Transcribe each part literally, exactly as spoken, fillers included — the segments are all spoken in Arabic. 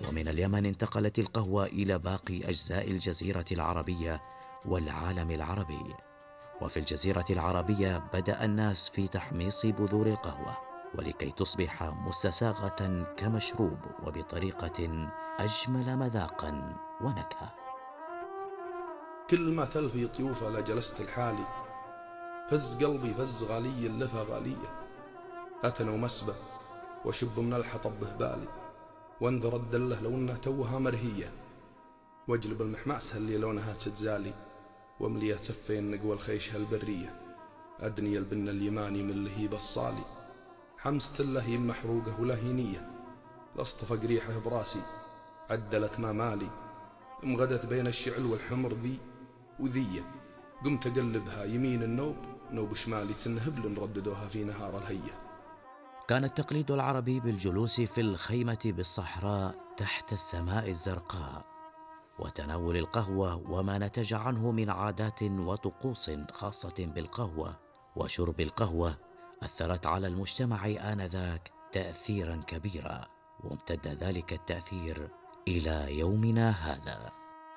ومن اليمن انتقلت القهوة إلى باقي أجزاء الجزيرة العربية والعالم العربي. وفي الجزيرة العربية بدأ الناس في تحميص بذور القهوة ولكي تصبح مستساغة كمشروب وبطريقة أجمل مذاقا ونكهة. كل ما تلفي طيوفه لجلست الحالي، فز قلبي فز غالي اللفة غالية، أتنا ومسبة وشب من الحطب بهبالي، وانذر الدله لو انها توها مرهية، واجلب المحماسها اللي لونها تتزالي، وامليها تفين نقوى الخيشها البرية، أدني البن اليماني من لهيب الصالي، حمسة الله محروقة ولهينية، لاصطفق ريحه براسي عدلت ما مالي، مغدت بين الشعل والحمر ذي وذية، قمت أقلبها يمين النوب نوب شمالي تنهبل نرددوها في نهار الهية. كان التقليد العربي بالجلوس في الخيمة بالصحراء تحت السماء الزرقاء وتناول القهوة وما نتج عنه من عادات وطقوس خاصة بالقهوة وشرب القهوة أثرت على المجتمع آنذاك تأثيرا كبيرا، وامتد ذلك التأثير إلى يومنا هذا.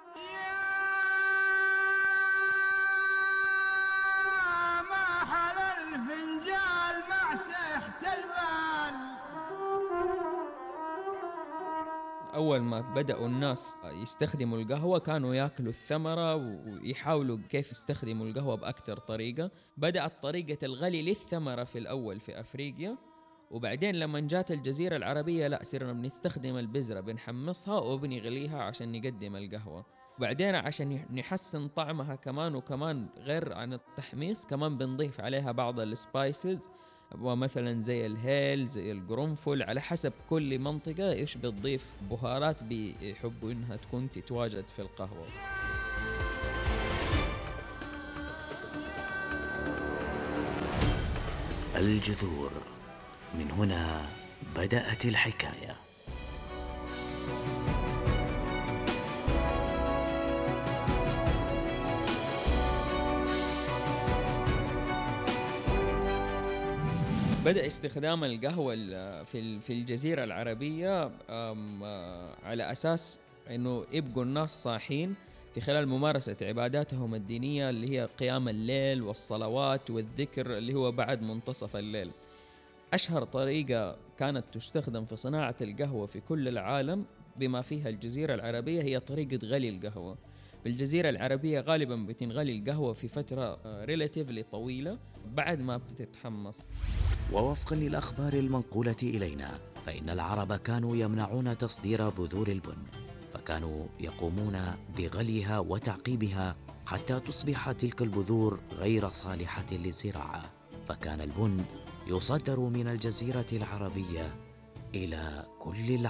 أول ما بدأوا الناس يستخدموا القهوة كانوا يأكلوا الثمرة ويحاولوا كيف يستخدموا القهوة بأكثر طريقة. بدأت طريقة الغلي للثمرة في الأول في أفريقيا، وبعدين لما جات الجزيرة العربية لا صرنا بنستخدم البذرة بنحمصها وبنغليها عشان نقدم القهوة. بعدين عشان نحسن طعمها كمان وكمان غير عن التحميص كمان بنضيف عليها بعض السبايسز ومثلا زي الهيل زي القرنفل، على حسب كل منطقة إيش بتضيف بهارات بيحبوا إنها تكون تتواجد في القهوة. الجذور، من هنا بدأت الحكاية. بدأ استخدام القهوة في في الجزيرة العربية على أساس إنه يبقوا الناس صاحين في خلال ممارسة عباداتهم الدينية اللي هي قيام الليل والصلوات والذكر اللي هو بعد منتصف الليل. أشهر طريقة كانت تستخدم في صناعة القهوة في كل العالم بما فيها الجزيرة العربية هي طريقة غلي القهوة. في الجزيرة العربية غالبا بتنغلي القهوة في فترة ريلاتيفلي طويلة بعد ما بتتحمص. ووفقا للأخبار المنقولة إلينا فإن العرب كانوا يمنعون تصدير بذور البن، فكانوا يقومون بغليها وتعقيبها حتى تصبح تلك البذور غير صالحة للزراعة، فكان البن يصدر من الجزيرة العربية إلى كل العالم.